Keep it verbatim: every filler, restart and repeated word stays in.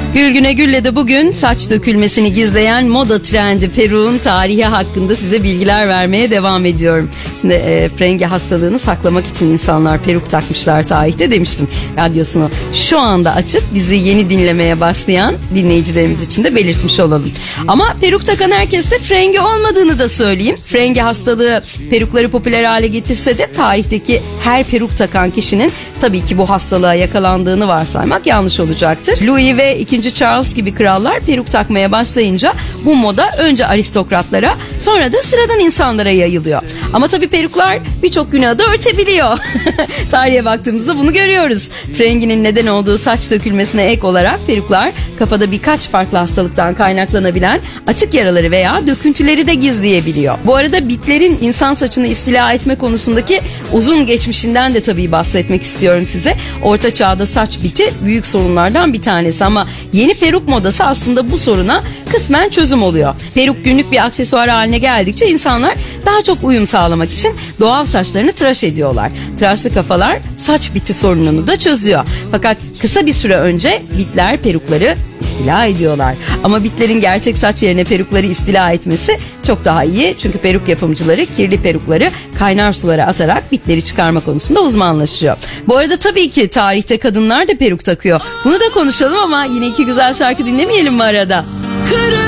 Gül Güne Gül'le de bugün saç dökülmesini gizleyen moda trendi peruğun tarihi hakkında size bilgiler vermeye devam ediyorum. Şimdi e, frenge hastalığını saklamak için insanlar peruk takmışlar tarihte demiştim. Radyosunu şu anda açıp bizi yeni dinlemeye başlayan dinleyicilerimiz için de belirtmiş olalım. Ama peruk takan herkeste frenge olmadığını da söyleyeyim. Frenge hastalığı perukları popüler hale getirse de tarihteki her peruk takan kişinin tabii ki bu hastalığa yakalandığını varsaymak yanlış olacaktır. Louis ve ikinci Charles gibi krallar peruk takmaya başlayınca bu moda önce aristokratlara sonra da sıradan insanlara yayılıyor. Ama tabii peruklar birçok günahı da örtebiliyor. Tarihe baktığımızda bunu görüyoruz. Frenginin neden olduğu saç dökülmesine ek olarak peruklar kafada birkaç farklı hastalıktan kaynaklanabilen açık yaraları veya döküntüleri de gizleyebiliyor. Bu arada bitlerin insan saçını istila etme konusundaki uzun geçmişinden de tabii bahsetmek istiyorum size. Orta çağda saç biti büyük sorunlardan bir tanesi ama yeni peruk modası aslında bu soruna kısmen çözüm oluyor. Peruk günlük bir aksesuar haline geldikçe insanlar daha çok uyum sağlamak için doğal saçlarını tıraş ediyorlar. Tıraşlı kafalar saç biti sorununu da çözüyor. Fakat kısa bir süre önce bitler perukları istila ediyorlar. Ama bitlerin gerçek saç yerine perukları istila etmesi çok daha iyi. Çünkü peruk yapımcıları kirli perukları kaynar sulara atarak bitleri çıkarma konusunda uzmanlaşıyor. Bu arada tabii ki tarihte kadınlar da peruk takıyor. Bunu da konuşalım ama yine iki güzel şarkı dinlemeyelim mi arada? Kırık